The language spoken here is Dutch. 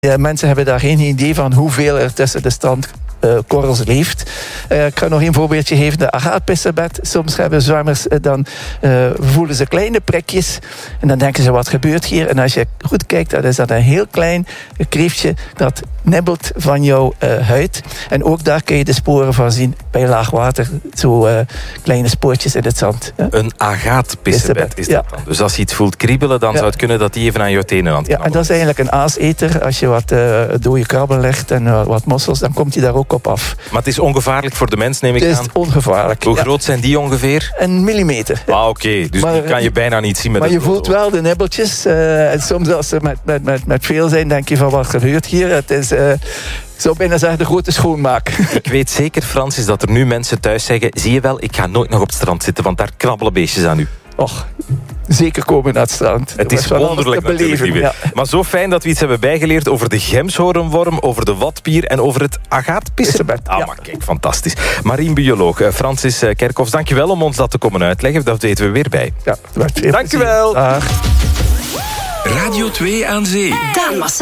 Mensen hebben daar geen idee van hoeveel er tussen de strandkorrels leeft. Ik ga nog een voorbeeldje geven. De agaatpissebed. Soms hebben zwammers dan voelen ze kleine prikjes. En dan denken ze, wat gebeurt hier? En als je goed kijkt, dan is dat een heel klein kreeftje dat nibbelt van jouw huid. En ook daar kun je de sporen van zien bij laag water. Zo kleine spoortjes in het zand. Een agaatpissebed is dat dan. Dus als je iets voelt kriebelen, dan zou het kunnen dat die even aan je tenen aan het en dat is eigenlijk een aaseter. Als je wat dode krabben legt en wat mossels, dan komt hij daar ook op af. Maar het is ongevaarlijk voor de mens, neem ik aan? Het is ongevaarlijk. Hoe groot zijn die ongeveer? 1 millimeter. Oké. Dus die kan je bijna niet zien met maar je voelt wel de nibbeltjes. En soms als ze met veel zijn, denk je van wat gebeurt hier? Het is... Ik zou bijna zeggen de grote schoonmaak. Ik weet zeker, Francis, dat er nu mensen thuis zeggen, zie je wel, ik ga nooit nog op het strand zitten, want daar knabbelen beestjes aan u. Och, zeker komen naar het strand. Het is wonderlijk natuurlijk. Ja. Maar zo fijn dat we iets hebben bijgeleerd over de gemshoornworm, over de watpier en over het agaatpissebed. Maar kijk, fantastisch. Marien bioloog Francis Kerkhoffs, dankjewel om ons dat te komen uitleggen. Dat weten we weer bij. Ja, dankjewel. Radio 2 aan Zee.